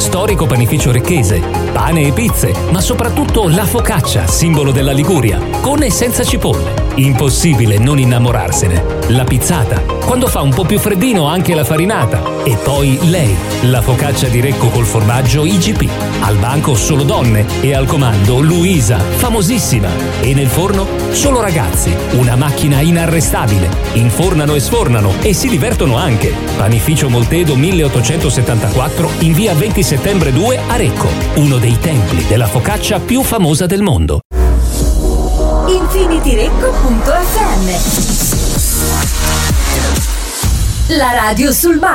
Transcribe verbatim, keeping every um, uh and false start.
storico panificio recchese, pane e pizze, ma soprattutto la focaccia, simbolo della Liguria, con e senza cipolle. Impossibile non innamorarsene. La pizzata, quando fa un po' più freddino anche la farinata. E poi lei, la focaccia di Recco col formaggio I G P. Al banco solo donne e al comando Luisa, famosissima. E nel forno solo ragazzi, una macchina inarrestabile. Infornano e sfornano e si divertono anche. Panificio Moltedo milleottocentosettantaquattro in via venti settembre due a Recco, uno dei templi della focaccia più famosa del mondo. infinityrecco punto effe emme, la radio sul mare.